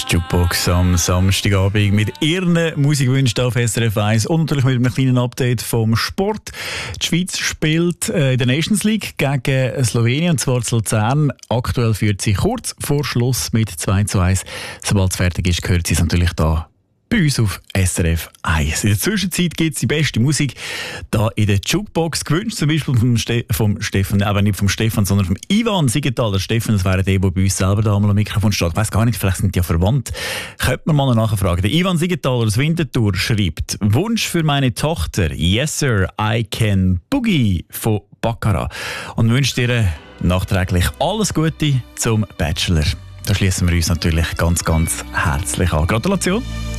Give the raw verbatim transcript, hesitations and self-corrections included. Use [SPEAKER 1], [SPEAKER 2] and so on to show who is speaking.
[SPEAKER 1] Jukebox am Samstagabend mit ihren Musikwünschen auf S R F eins und natürlich mit einem kleinen Update vom Sport. Die Schweiz spielt äh, in der Nations League gegen Slowenien, und zwar zu Luzern. Aktuell führt sie kurz vor Schluss mit zwei zu eins. Sobald es fertig ist, gehört sie natürlich da bei uns auf S R F eins. In der Zwischenzeit gibt es die beste Musik da in der Jukebox. Gewünscht zum Beispiel vom, Ste vom Stefan, aber nicht vom Stefan, sondern vom Ivan Siegenthaler. Stefan, das wäre der, der bei uns selber da mal am Mikrofon steht. Ich weiss gar nicht, vielleicht sind die ja verwandt. Könnte man mal nachfragen. Der Ivan Siegenthaler aus Winterthur schreibt: Wunsch für meine Tochter, Yes Sir, I Can Boogie von Baccarat. Und wünscht ihr nachträglich alles Gute zum Bachelor. Da schließen wir uns natürlich ganz, ganz herzlich an. Gratulation!